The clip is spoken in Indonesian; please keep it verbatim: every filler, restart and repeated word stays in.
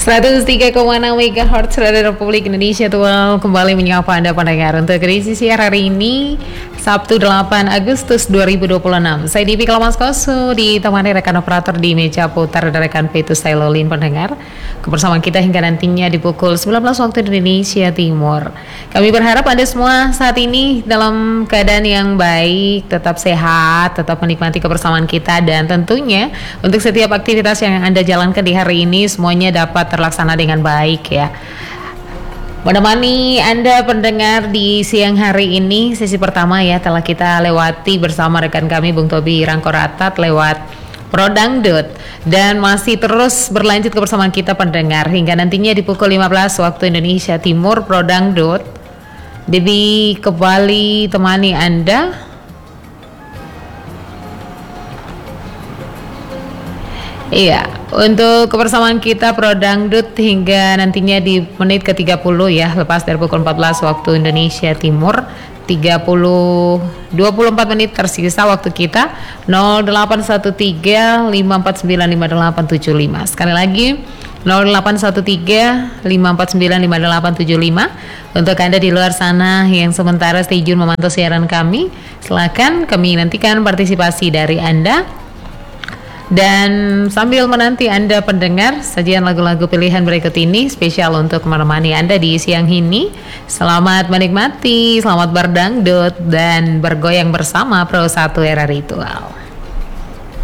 seratus tiga koma enam megahertz Radio Republik Indonesia Tual kembali menyapa Anda pendengar untuk edisi siar hari ini Sabtu delapan Agustus dua ribu dua puluh enam. Saya Divi Kalamaskoso ditemani rekan operator di meja putar dan rekan Petus Tailolin pendengar. Kebersamaan kita hingga nantinya di pukul sembilan belas waktu Indonesia Timur. Kami berharap Anda semua saat ini dalam keadaan yang baik, tetap sehat, tetap menikmati kebersamaan kita, dan tentunya untuk setiap aktivitas yang Anda jalankan di hari ini semuanya dapat terlaksana dengan baik ya. Menemani Anda pendengar di siang hari ini, sesi pertama ya telah kita lewati bersama rekan kami Bung Tobi Rangkoratat lewat Prodangdut, dan masih terus berlanjut kebersamaan kita pendengar hingga nantinya di pukul lima belas waktu Indonesia Timur. Prodangdut Devi kembali temani Anda. Iya, untuk kebersamaan kita Prodangdut hingga nantinya di menit ke tiga puluh ya, lepas dari pukul empat belas waktu Indonesia Timur. tiga puluh dua puluh empat menit tersisa waktu kita. Nol delapan satu tiga lima empat sembilan lima delapan tujuh lima. Sekali lagi nol delapan satu tiga lima empat sembilan lima delapan tujuh lima. Untuk Anda di luar sana yang sementara stay tune memantau siaran kami, silakan kami nantikan partisipasi dari Anda. Dan sambil menanti Anda pendengar, sajian lagu-lagu pilihan berikut ini spesial untuk menemani Anda di siang ini. Selamat menikmati, selamat berdangdut dan bergoyang bersama Pro satu Era Ritual.